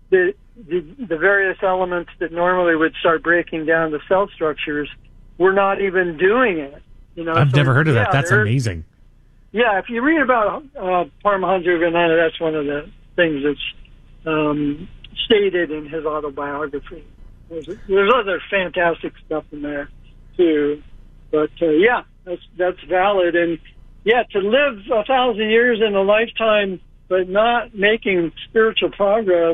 the various elements that normally would start breaking down the cell structures were not even doing it. I've never heard of that. That's amazing. Yeah, if you read about Paramahansa, that's one of the things that's stated in his autobiography. There's other fantastic stuff in there too, but that's valid. And to live 1,000 years in a lifetime but not making spiritual progress,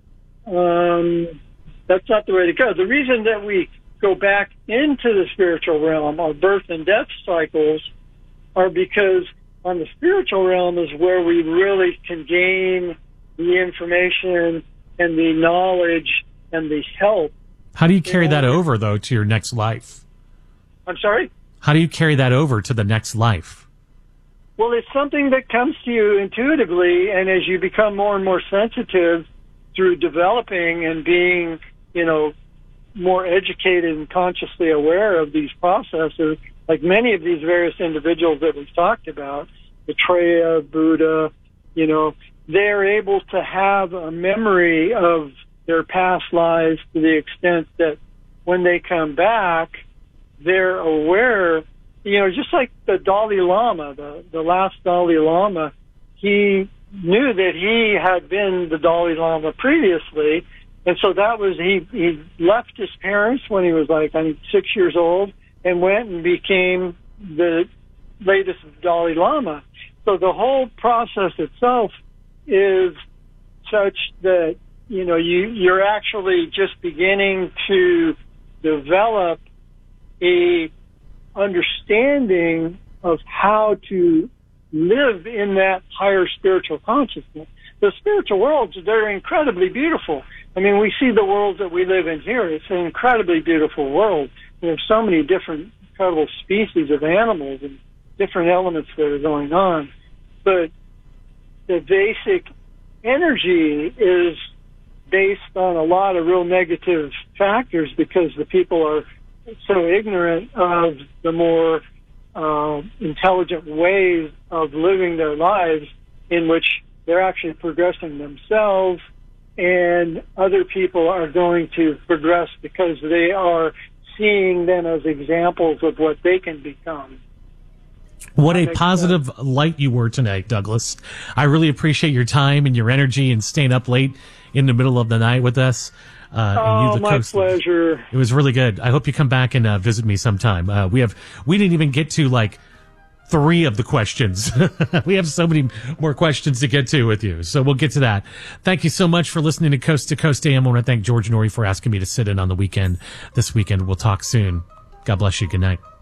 that's not the way to go. The reason that we go back into the spiritual realm, our birth and death cycles, are because on the spiritual realm is where we really can gain the information and the knowledge and the help. How do you carry that over, though, to your next life? I'm sorry? How do you carry that over to the next life? Well, it's something that comes to you intuitively, and as you become more and more sensitive through developing and being, more educated and consciously aware of these processes, like many of these various individuals that we've talked about, Maitreya, Buddha, they're able to have a memory of their past lives to the extent that when they come back, they're aware, just like the Dalai Lama, the last Dalai Lama, he knew that he had been the Dalai Lama previously, and so that was, he left his parents when he was 6 years old and went and became the latest Dalai Lama. So the whole process itself is such that, you're actually just beginning to develop a understanding of how to live in that higher spiritual consciousness. The spiritual worlds, they're incredibly beautiful. I mean, we see the world that we live in here. It's an incredibly beautiful world. There's so many different incredible species of animals and different elements that are going on. But the basic energy is based on a lot of real negative factors because the people are so ignorant of the more intelligent ways of living their lives in which they're actually progressing themselves, and other people are going to progress because they are seeing them as examples of what they can become. What a positive light you were tonight, Douglas. I really appreciate your time and your energy and staying up late in the middle of the night with us. My pleasure. It was really good. I hope you come back and visit me sometime. We didn't even get to 3 of the questions. We have so many more questions to get to with you, so we'll get to that. Thank you so much for listening to Coast to Coast AM. I want to thank George Noory for asking me to sit in on the weekend this weekend. We'll talk soon. God bless you. Good night.